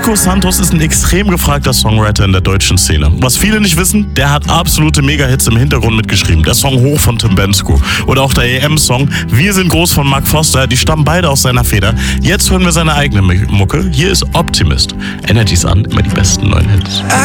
Nico Santos ist ein extrem gefragter Songwriter in der deutschen Szene. Was viele nicht wissen, der hat absolute Mega-Hits im Hintergrund mitgeschrieben. Der Song Hoch von Tim Bendzko oder auch der EM-Song Wir sind groß von Mark Foster, die stammen beide aus seiner Feder. Jetzt hören wir seine eigene Mucke. Hier ist Optimist. Energy Sun, immer die besten neuen Hits.